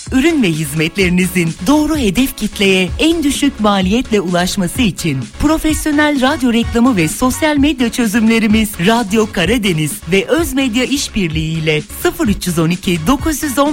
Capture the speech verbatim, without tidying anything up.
Ürün ve hizmetlerinizin doğru hedef kitleye en düşük maliyetle ulaşması için profesyonel radyo reklamı ve sosyal medya çözümlerimiz Radyo Karadeniz ve Özmedya İşbirliği ile sıfır üç on iki dokuz on